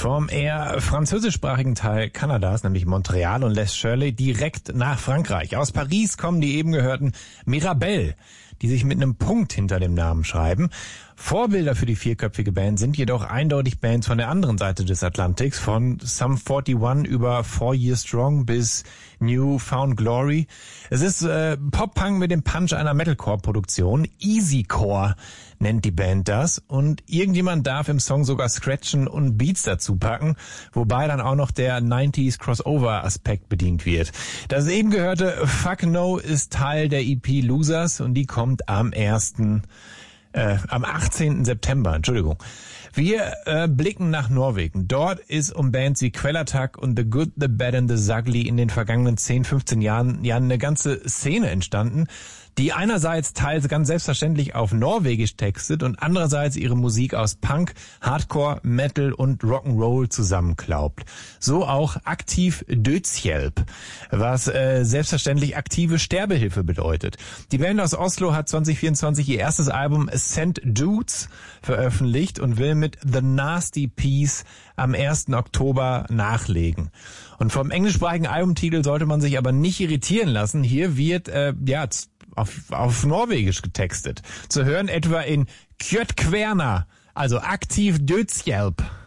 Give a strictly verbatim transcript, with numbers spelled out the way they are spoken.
Vom eher französischsprachigen Teil Kanadas, nämlich Montreal und Les Shirley, direkt nach Frankreich. Aus Paris kommen die eben gehörten Mirabelle, die sich mit einem Punkt hinter dem Namen schreiben. Vorbilder für die vierköpfige Band sind jedoch eindeutig Bands von der anderen Seite des Atlantiks, von Sum forty-one über Four Years Strong bis New Found Glory. Es ist äh, Pop-Punk mit dem Punch einer Metalcore-Produktion. Easycore nennt die Band das, und irgendjemand darf im Song sogar Scratchen und Beats dazu packen, wobei dann auch noch der nineties Crossover-Aspekt bedient wird. Das eben gehörte Fuck No ist Teil der E P Losers, und die kommt am ersten Äh, am achtzehnten September, Entschuldigung. Wir äh, blicken nach Norwegen. Dort ist um Bands wie Quellattack und The Good, The Bad and The Sugly in den vergangenen zehn, fünfzehn Jahren ja eine ganze Szene entstanden, die einerseits teils ganz selbstverständlich auf Norwegisch textet und andererseits ihre Musik aus Punk, Hardcore, Metal und Rock'n'Roll zusammenklaubt. So auch Aktiv Dödshjälp, was äh, selbstverständlich aktive Sterbehilfe bedeutet. Die Band aus Oslo hat zwanzig vierundzwanzig ihr erstes Album Sent Dudes veröffentlicht und will mit The Nasty Peace am ersten Oktober nachlegen. Und vom englischsprachigen Albumtitel sollte man sich aber nicht irritieren lassen. Hier wird äh, ja auf, auf Norwegisch getextet. Zu hören etwa in Kjötkverna, also Aktiv Dödshjälp.